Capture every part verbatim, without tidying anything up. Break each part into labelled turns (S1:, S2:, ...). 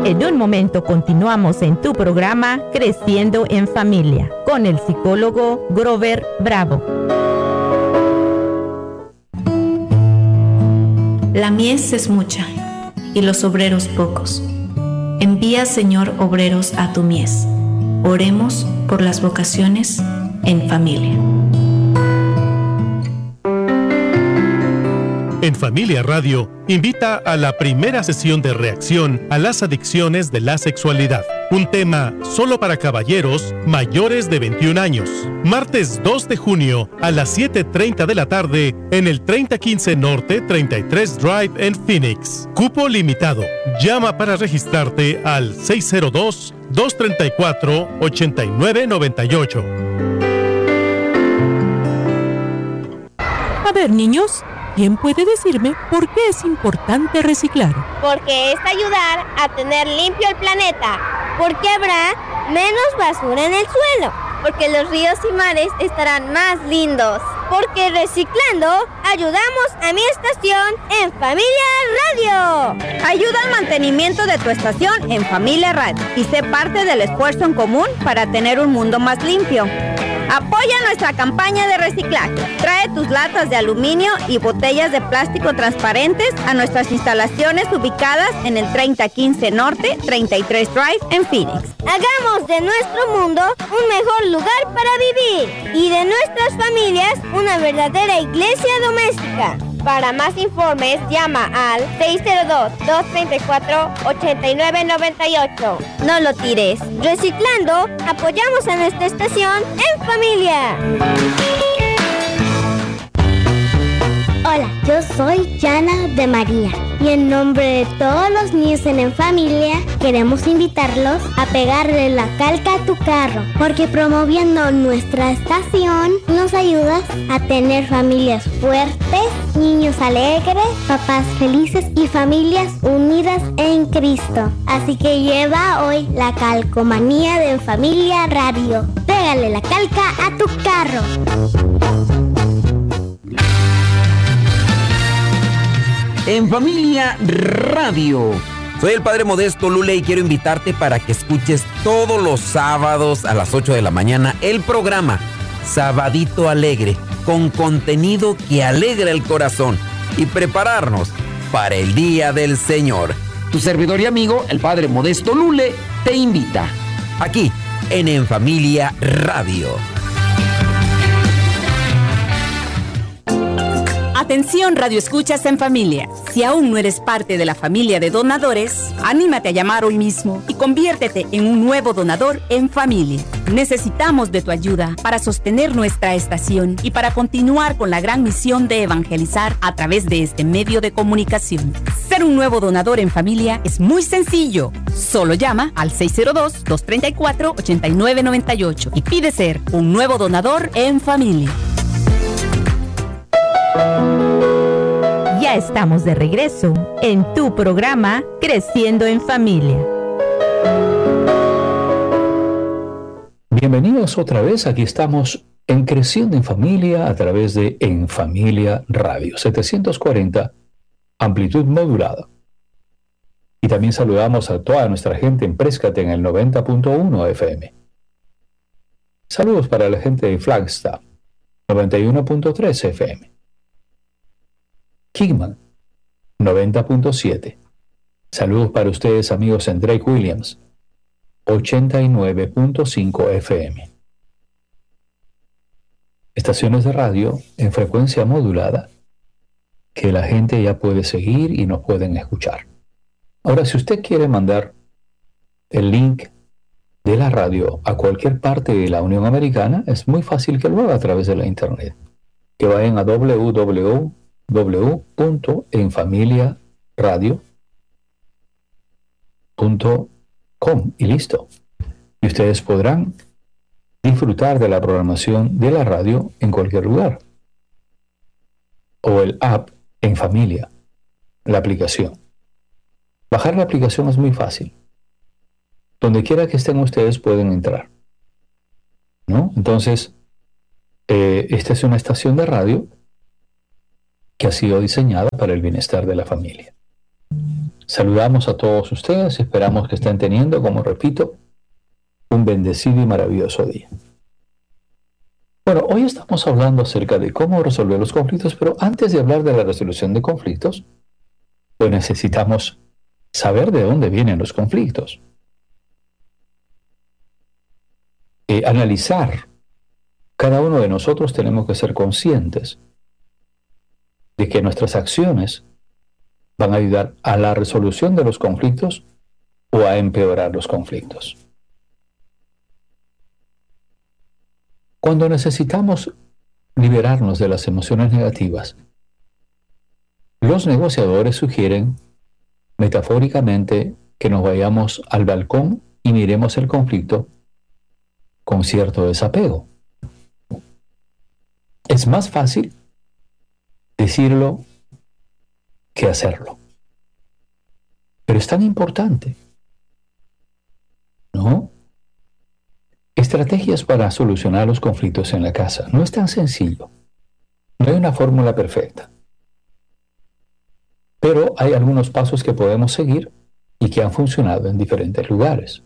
S1: En un momento continuamos en tu programa Creciendo en Familia con el psicólogo Grover Bravo.
S2: La mies es mucha y los obreros pocos. Envía, Señor, obreros a tu mies. Oremos por las vocaciones en familia.
S3: En Familia Radio, invita a la primera sesión de reacción a las adicciones de la sexualidad. Un tema solo para caballeros mayores de veintiún años. Martes dos de junio a las siete treinta de la tarde en el treinta quince Norte treinta y tres Drive en Phoenix. Cupo limitado. Llama para registrarte al seis cero dos, dos tres cuatro, ocho nueve nueve ocho.
S4: A ver, niños, ¿quién puede decirme por qué es importante reciclar?
S5: Porque es ayudar a tener limpio el planeta. Porque habrá menos basura en el suelo. Porque los ríos y mares estarán más lindos. Porque reciclando ayudamos a mi estación en Familia Radio.
S6: Ayuda al mantenimiento de tu estación en Familia Radio y sé parte del esfuerzo en común para tener un mundo más limpio. Apoya nuestra campaña de reciclaje. Trae tus latas de aluminio y botellas de plástico transparentes a nuestras instalaciones ubicadas en el treinta quince Norte treinta y tres Drive en Phoenix.
S5: Hagamos de nuestro mundo un mejor lugar para vivir y de nuestras familias una verdadera iglesia doméstica. Para más informes, llama al seis cero dos, dos tres cuatro, ocho nueve nueve ocho. No lo tires. Reciclando, apoyamos a nuestra estación en familia.
S7: Hola, yo soy Yana de María y en nombre de todos los niños en En Familia queremos invitarlos a pegarle la calca a tu carro, porque promoviendo nuestra estación nos ayudas a tener familias fuertes, niños alegres, papás felices y familias unidas en Cristo. Así que lleva hoy la calcomanía de En Familia Radio. Pégale la calca a tu carro.
S8: En Familia Radio. Soy el Padre Modesto Lule y quiero invitarte para que escuches todos los sábados a las ocho de la mañana el programa Sabadito Alegre, con contenido que alegra el corazón y prepararnos para el Día del Señor. Tu servidor y amigo, el Padre Modesto Lule, te invita aquí en En Familia Radio.
S9: Atención, Radio Escuchas en Familia. Si aún no eres parte de la familia de donadores, anímate a llamar hoy mismo y conviértete en un nuevo donador en familia. Necesitamos de tu ayuda para sostener nuestra estación y para continuar con la gran misión de evangelizar a través de este medio de comunicación. Ser un nuevo donador en familia es muy sencillo. Solo llama al seis cero dos, dos tres cuatro, ocho nueve nueve ocho y pide ser un nuevo donador en familia.
S1: Ya estamos de regreso en tu programa Creciendo en Familia.
S10: Bienvenidos otra vez, aquí estamos en Creciendo en Familia a través de En Familia Radio, setecientos cuarenta, amplitud modulada. Y también saludamos a toda nuestra gente en Prescott en el noventa punto uno F M. Saludos para la gente de Flagstaff, noventa y uno punto tres F M. Kingman, noventa punto siete. Saludos para ustedes, amigos en Drake Williams, ochenta y nueve punto cinco F M. Estaciones de radio en frecuencia modulada que la gente ya puede seguir y nos pueden escuchar. Ahora, si usted quiere mandar el link de la radio a cualquier parte de la Unión Americana, es muy fácil que lo haga a través de la internet. Que vayan a doble u doble u doble u doble u punto en familia radio punto com y listo. Y ustedes podrán disfrutar de la programación de la radio en cualquier lugar. O el app En Familia, la aplicación. Bajar la aplicación es muy fácil. Donde quiera que estén ustedes pueden entrar, ¿no? Entonces, eh, esta es una estación de radio que ha sido diseñada para el bienestar de la familia. saludamos a todos ustedes. Esperamos que estén teniendo, como repito, un bendecido y maravilloso día. Bueno, hoy estamos hablando acerca de cómo resolver los conflictos, pero antes de hablar de la resolución de conflictos, pues necesitamos saber de dónde vienen los conflictos. Eh, analizar. Cada uno de nosotros tenemos que ser conscientes de que nuestras acciones van a ayudar a la resolución de los conflictos o a empeorar los conflictos. Cuando necesitamos liberarnos de las emociones negativas, los negociadores sugieren metafóricamente que nos vayamos al balcón y miremos el conflicto con cierto desapego. Es más fácil decirlo que hacerlo. Pero es tan importante, ¿no? Estrategias para solucionar los conflictos en la casa. No es tan sencillo. No hay una fórmula perfecta. Pero hay algunos pasos que podemos seguir y que han funcionado en diferentes lugares.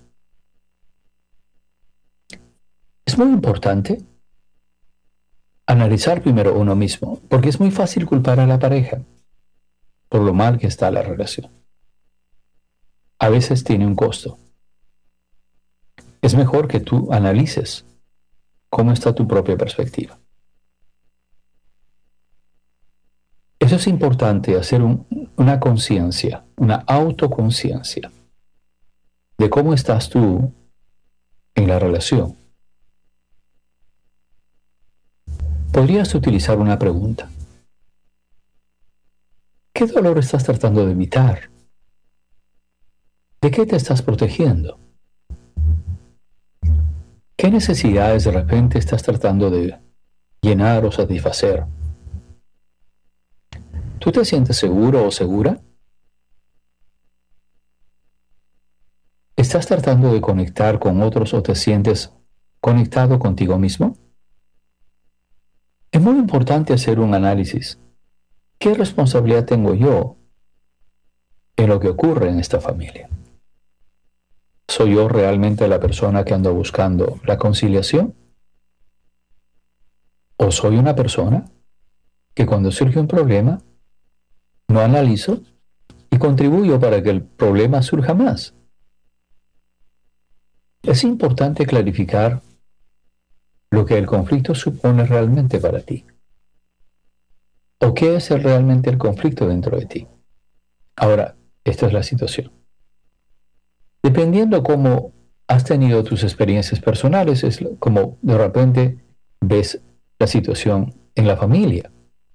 S10: Es muy importante analizar primero uno mismo, porque es muy fácil culpar a la pareja por lo mal que está la relación. A veces tiene un costo. Es mejor que tú analices cómo está tu propia perspectiva. Eso es importante, hacer un, una conciencia, una autoconciencia de cómo estás tú en la relación. Podrías utilizar una pregunta. ¿Qué dolor estás tratando de evitar? ¿De qué te estás protegiendo? ¿Qué necesidades de repente estás tratando de llenar o satisfacer? ¿Tú te sientes seguro o segura? ¿Estás tratando de conectar con otros o te sientes conectado contigo mismo? Es muy importante hacer un análisis. ¿Qué responsabilidad tengo yo en lo que ocurre en esta familia? ¿Soy yo realmente la persona que ando buscando la conciliación? ¿O soy una persona que cuando surge un problema no analizo y contribuyo para que el problema surja más? Es importante clarificar lo que el conflicto supone realmente para ti. ¿O qué es realmente el conflicto dentro de ti? Ahora, esta es la situación. Dependiendo cómo has tenido tus experiencias personales, es como de repente ves la situación en la familia.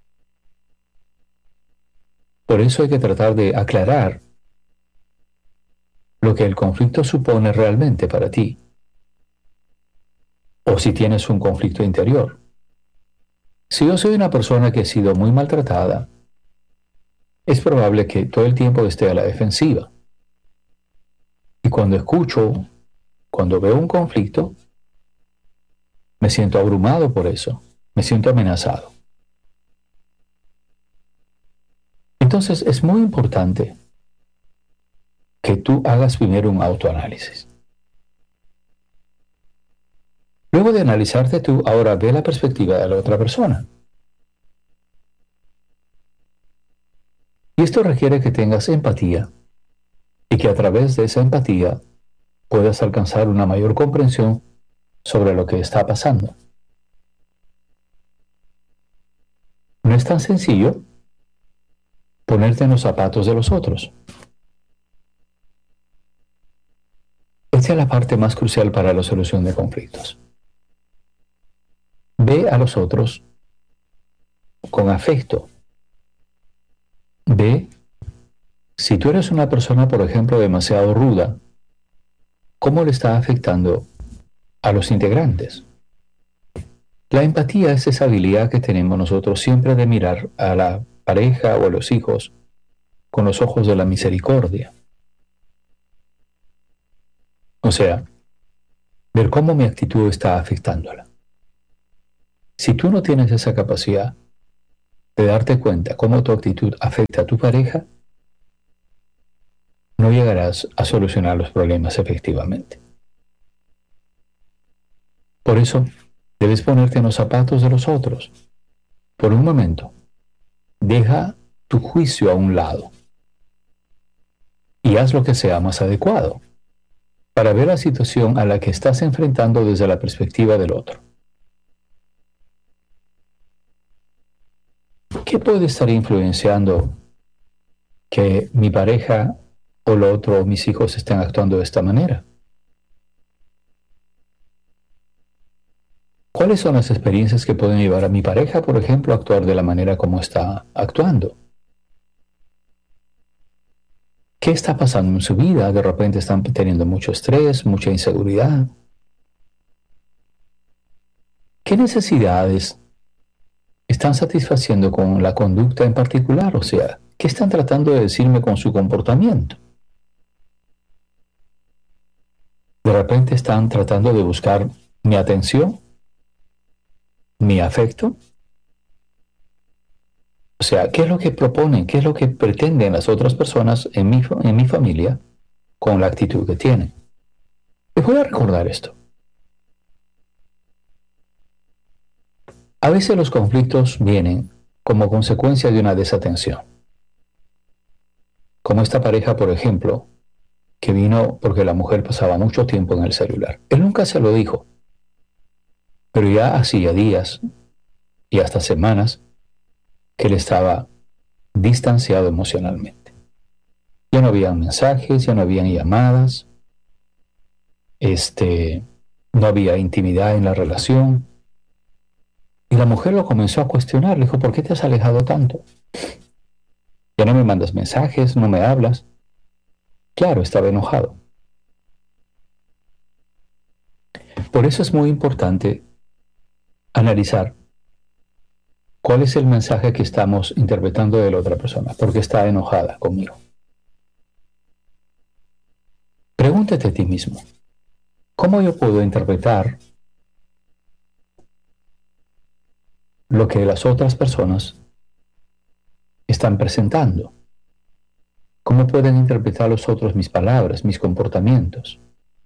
S10: Por eso hay que tratar de aclarar lo que el conflicto supone realmente para ti. O si tienes un conflicto interior. Si yo soy una persona que ha sido muy maltratada, es probable que todo el tiempo esté a la defensiva. Y cuando escucho, cuando veo un conflicto, me siento abrumado por eso, me siento amenazado. Entonces es muy importante que tú hagas primero un autoanálisis. Luego de analizarte tú, ahora ve la perspectiva de la otra persona. Y esto requiere que tengas empatía y que a través de esa empatía puedas alcanzar una mayor comprensión sobre lo que está pasando. No es tan sencillo ponerte en los zapatos de los otros. Esta es la parte más crucial para la solución de conflictos. Ve a los otros con afecto. Ve, si tú eres una persona, por ejemplo, demasiado ruda, ¿cómo le está afectando a los integrantes? La empatía es esa habilidad que tenemos nosotros siempre de mirar a la pareja o a los hijos con los ojos de la misericordia. O sea, ver cómo mi actitud está afectándola. Si tú no tienes esa capacidad de darte cuenta cómo tu actitud afecta a tu pareja, no llegarás a solucionar los problemas efectivamente. Por eso, debes ponerte en los zapatos de los otros. Por un momento, deja tu juicio a un lado y haz lo que sea más adecuado para ver la situación a la que estás enfrentando desde la perspectiva del otro. ¿Qué puede estar influenciando que mi pareja o lo otro o mis hijos estén actuando de esta manera? ¿Cuáles son las experiencias que pueden llevar a mi pareja, por ejemplo, a actuar de la manera como está actuando? ¿Qué está pasando en su vida? De repente están teniendo mucho estrés, mucha inseguridad. ¿Qué necesidades están satisfaciendo con la conducta en particular? O sea, ¿qué están tratando de decirme con su comportamiento? De repente están tratando de buscar mi atención, mi afecto. O sea, ¿qué es lo que proponen? ¿Qué es lo que pretenden las otras personas en mi, en mi familia con la actitud que tienen? Les voy a recordar esto. A veces los conflictos vienen como consecuencia de una desatención. Como esta pareja, por ejemplo, que vino porque la mujer pasaba mucho tiempo en el celular. Él nunca se lo dijo, pero ya hacía días y hasta semanas que él estaba distanciado emocionalmente. Ya no habían mensajes, ya no habían llamadas, este, no había intimidad en la relación. Y la mujer lo comenzó a cuestionar, le dijo, ¿por qué te has alejado tanto? Ya no me mandas mensajes, no me hablas. Claro, estaba enojado. Por eso es muy importante analizar cuál es el mensaje que estamos interpretando de la otra persona, por qué está enojada conmigo. Pregúntate a ti mismo, ¿cómo yo puedo interpretar lo que las otras personas están presentando? ¿Cómo pueden interpretar los otros mis palabras, mis comportamientos?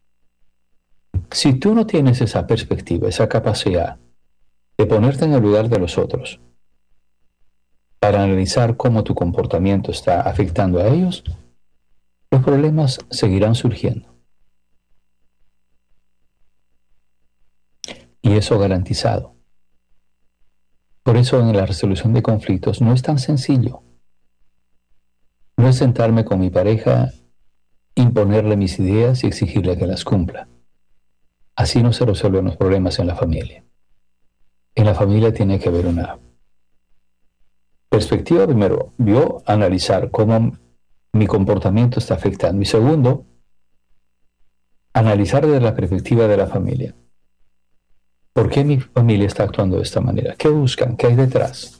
S10: Si tú no tienes esa perspectiva, esa capacidad de ponerte en el lugar de los otros para analizar cómo tu comportamiento está afectando a ellos, los problemas seguirán surgiendo. Y eso garantizado. Por eso en la resolución de conflictos no es tan sencillo. No es sentarme con mi pareja, imponerle mis ideas y exigirle que las cumpla. Así no se resuelven los problemas en la familia. En la familia tiene que haber una perspectiva, primero, yo analizar cómo mi comportamiento está afectando. Y segundo, analizar desde la perspectiva de la familia. ¿Por qué mi familia está actuando de esta manera? ¿Qué buscan? ¿Qué hay detrás?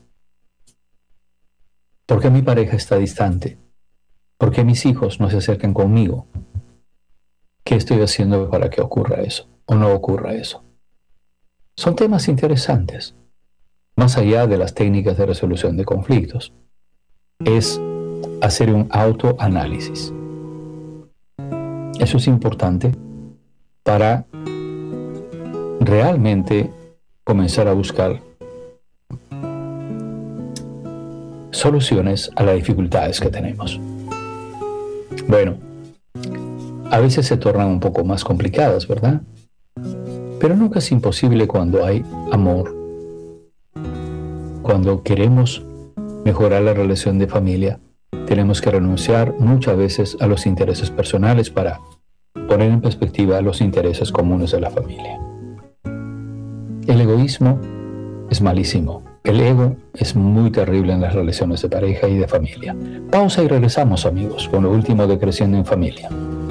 S10: ¿Por qué mi pareja está distante? ¿Por qué mis hijos no se acercan conmigo? ¿Qué estoy haciendo para que ocurra eso o no ocurra eso? Son temas interesantes. Más allá de las técnicas de resolución de conflictos, es hacer un autoanálisis. Eso es importante para realmente comenzar a buscar soluciones a las dificultades que tenemos. Bueno, a veces se tornan un poco más complicadas, ¿verdad? Pero nunca es imposible cuando hay amor, cuando queremos mejorar la relación de familia. Tenemos que renunciar muchas veces a los intereses personales para poner en perspectiva los intereses comunes de la familia. El egoísmo es malísimo. El ego es muy terrible en las relaciones de pareja y de familia. Pausa y regresamos, amigos, con lo último de Creciendo en Familia.